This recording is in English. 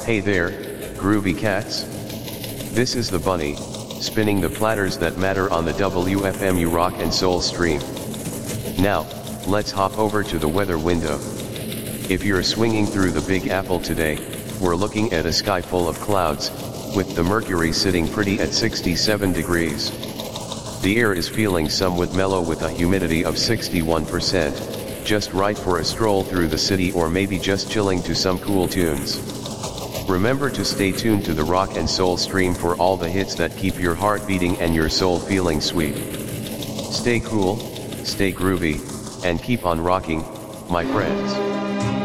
Hey there, groovy cats. This is the bunny, spinning the platters that matter on the WFMU Rock and Soul stream. Now, let's hop over to the weather window. If you're swinging through the Big Apple today, we're looking at a sky full of clouds, with the mercury sitting pretty at 67 degrees. The air is feeling somewhat mellow with a humidity of 61%, just right for a stroll through the city or maybe just chilling to some cool tunes. Remember to stay tuned to the Rock and Soul stream for all the hits that keep your heart beating and your soul feeling sweet. Stay cool, stay groovy, and keep on rocking, my friends.